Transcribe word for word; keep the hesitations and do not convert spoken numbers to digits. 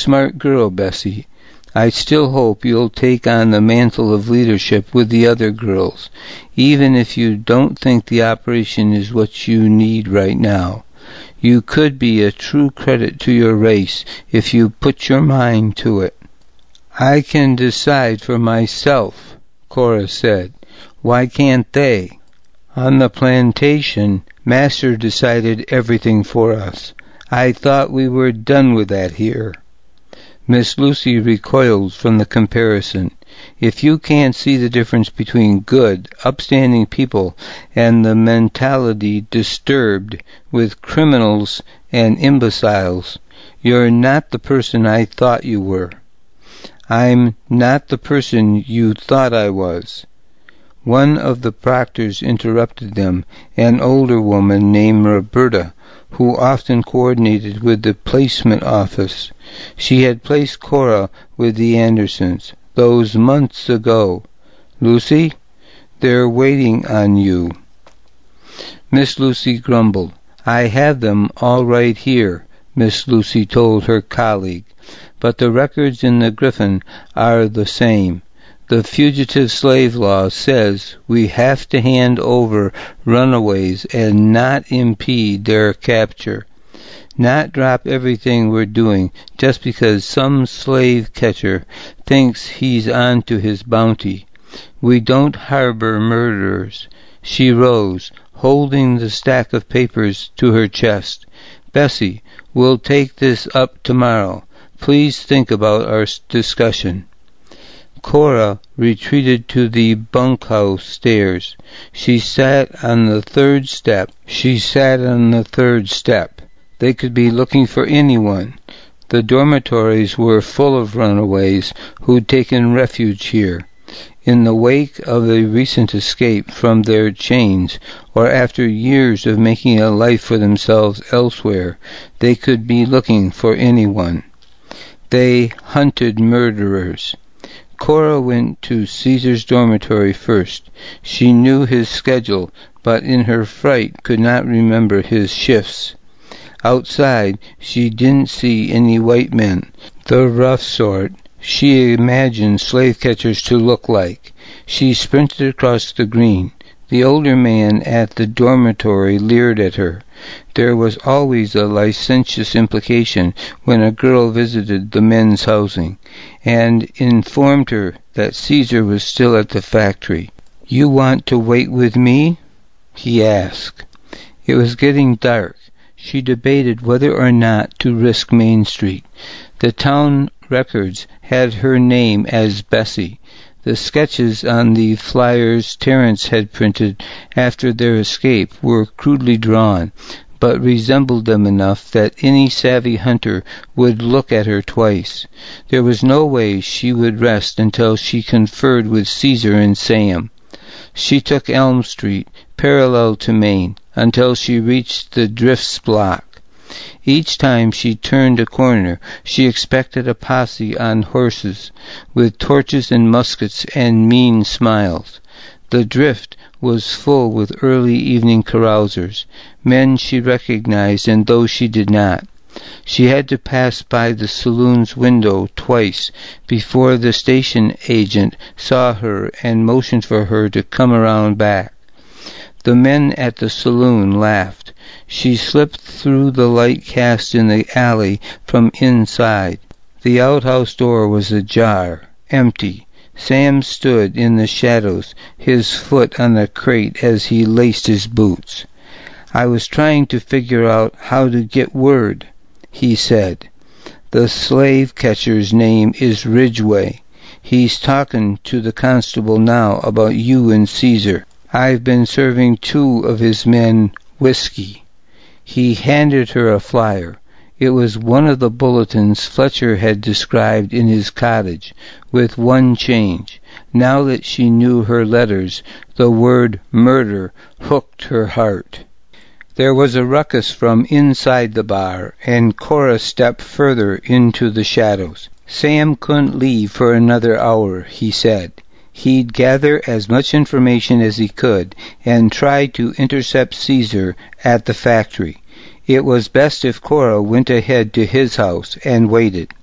smart girl, Bessie. I still hope you'll take on the mantle of leadership with the other girls, even if you don't think the operation is what you need right now. You could be a true credit to your race if you put your mind to it." "I can decide for myself," Cora said. "Why can't they?" "On the plantation, Master decided everything for us. I thought we were done with that here." Miss Lucy recoiled from the comparison. "If you can't see the difference between good, upstanding people and the mentality disturbed with criminals and imbeciles, you're not the person I thought you were." "I'm not the person you thought I was." One of the proctors interrupted them, an older woman named Roberta, who often coordinated with the placement office. She had placed Cora with the Andersons, those months ago. "Lucy, they're waiting on you." Miss Lucy grumbled. "I have them all right here," Miss Lucy told her colleague, "but the records in the Griffin are the same. The fugitive slave law says we have to hand over runaways and not impede their capture, not drop everything we're doing just because some slave catcher thinks he's on to his bounty. We don't harbor murderers." She rose, holding the stack of papers to her chest. "Bessie, we'll take this up tomorrow. Please think about our discussion." Cora retreated to the bunkhouse stairs. She sat on the third step. She sat on the third step. They could be looking for anyone. The dormitories were full of runaways who'd taken refuge here. In the wake of a recent escape from their chains, or after years of making a life for themselves elsewhere, they could be looking for anyone. They hunted murderers. Cora went to Caesar's dormitory first. She knew his schedule, but in her fright could not remember his shifts. Outside, she didn't see any white men, the rough sort she imagined slave catchers to look like. She sprinted across the green. The older man at the dormitory leered at her. There was always a licentious implication when a girl visited the men's housing, and informed her that Caesar was still at the factory. "You want to wait with me?" he asked. It was getting dark. She debated whether or not to risk Main Street. The town records had her name as Bessie. The sketches on the flyers Terence had printed after their escape were crudely drawn, but resembled them enough that any savvy hunter would look at her twice. There was no way she would rest until she conferred with Caesar and Sam. She took Elm Street, parallel to Main, until she reached the Drifts block. Each time she turned a corner, she expected a posse on horses, with torches and muskets and mean smiles. The Drift was full with early evening carousers, men she recognized and those she did not. She had to pass by the saloon's window twice before the station agent saw her and motioned for her to come around back. The men at the saloon laughed. She slipped through the light cast in the alley from inside. The outhouse door was ajar, empty. Sam stood in the shadows, his foot on the crate as he laced his boots. "I was trying to figure out how to get word," he said. "The slave catcher's name is Ridgway. He's talking to the constable now about you and Caesar. I've been serving two of his men whiskey." He handed her a flyer. It was one of the bulletins Fletcher had described in his cottage, with one change. Now that she knew her letters, the word murder hooked her heart. There was a ruckus from inside the bar, and Cora stepped further into the shadows. Sam couldn't leave for another hour, he said. He'd gather as much information as he could and try to intercept Caesar at the factory. It was best if Cora went ahead to his house and waited.